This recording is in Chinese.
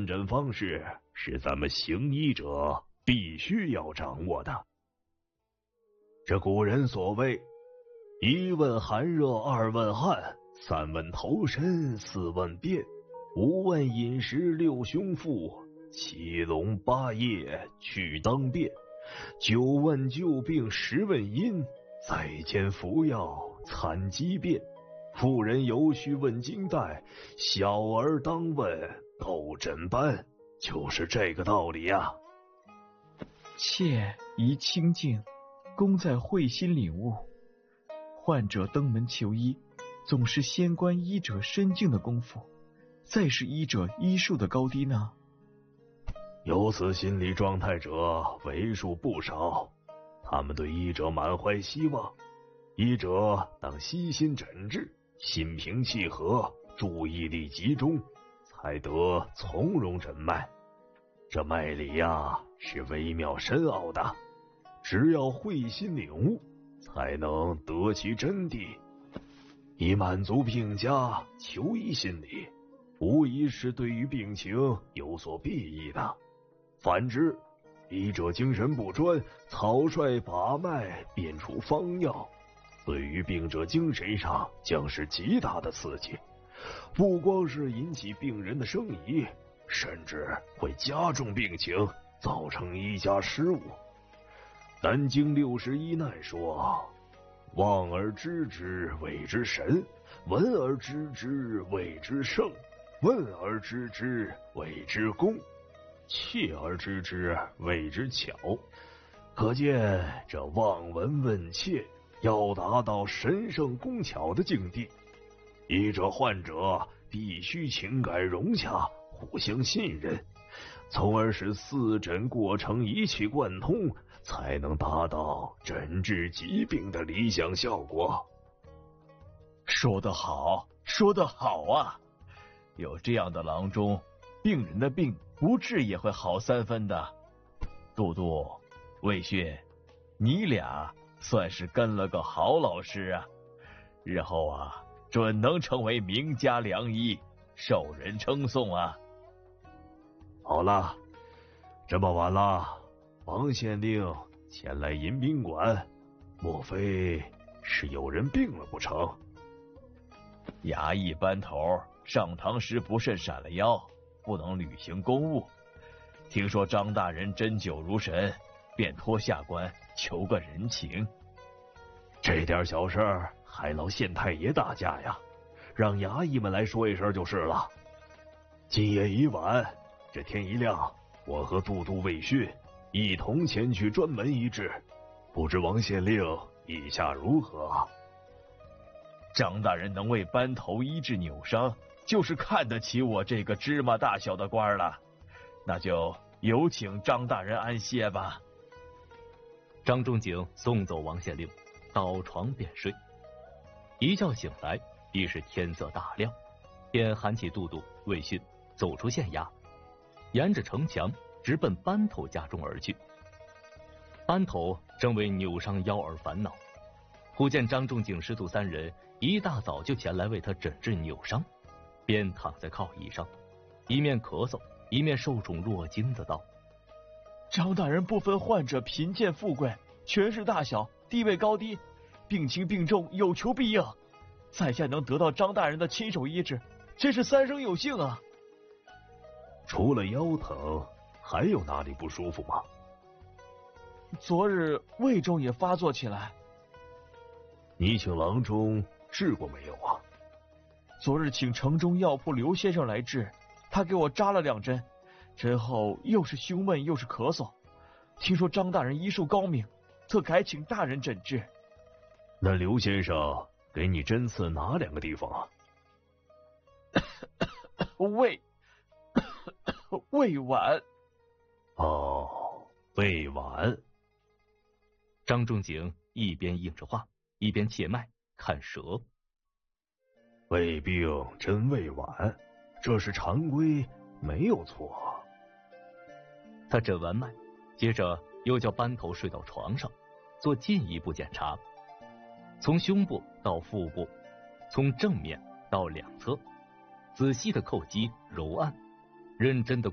问诊方式是咱们行医者必须要掌握的。这古人所谓一问寒热，二问汗，三问头身，四问便，五问饮食，六胸腹，七龙八液去当便，九问旧病，十问因，再兼服药参机变。妇人犹须问经带，小儿当问斗诊班，就是这个道理呀。 妾宜清静，功在会心领悟。患者登门求医，总是先观医者身境的功夫，再是医者医术的高低呢？ 有此心理状态者为数不少，他们对医者满怀希望，医者当悉心诊治，心平气和，注意力集中，才得从容诊脉。这脉理呀，是微妙深奥的，只要会心领悟，才能得其真谛。以满足病家求医心理，无疑是对于病情有所裨益的。反之，医者精神不专，草率把脉，变出方药，对于病者精神上将是极大的刺激，不光是引起病人的生疑，甚至会加重病情，造成医家失误。南经61难说：望而知之谓之神，闻而知之谓之圣，问而知之谓之功，切而知之谓之巧。可见这望闻问切要达到神圣工巧的境地，医者患者必须情感融洽，互相信任，从而使四诊过程一气贯通，才能达到诊治疾病的理想效果。 说得好，说得好啊！有这样的郎中，病人的病不治也会好3分的。杜杜、魏迅，你俩算是跟了个好老师啊，日后啊，准能成为名家良医，受人称颂啊。 好了，这么晚了，王县令前来迎宾馆，莫非是有人病了不成？ 衙役班头上堂时不慎闪了腰，不能履行公务。听说张大人针灸如神，便托下官求个人情。 这点小事还劳县太爷大驾呀，让衙役们来说一声就是了。今夜已晚，这天一亮，我和都督魏迅一同前去专门医治，不知王县令意下如何？ 张大人能为班头医治扭伤，就是看得起我这个芝麻大小的官了。那就有请张大人安歇吧。 张仲景送走王县令，倒床便睡。一觉醒来，已是天色大亮，便喊起都督魏迅，走出县衙，沿着城墙直奔班头家中而去。班头正为扭伤腰而烦恼，忽见张仲景师徒3人一大早就前来为他诊治扭伤，便躺在靠椅上，一面咳嗽，一面受宠若惊的道： 张大人不分患者贫贱富贵，权势大小，地位高低，病轻病重，有求必应。在下能得到张大人的亲手医治，真是3生有幸啊！ 除了腰疼，还有哪里不舒服吗？ 昨日胃中也发作起来。 你请郎中治过没有啊？ 昨日请城中药铺刘先生来治，他给我扎了2针，针后又是胸闷又是咳嗽。听说张大人医术高明，特改请大人诊治。 那刘先生给你针刺哪2个地方啊？ 胃脘。 哦，胃脘。 张仲景一边应着话，一边切脉看舌。 胃病真胃脘，这是常规，没有错。 他诊完脉，接着又叫班头睡到床上，做进一步检查，从胸部到腹部，从正面到两侧，仔细的叩击揉按，认真的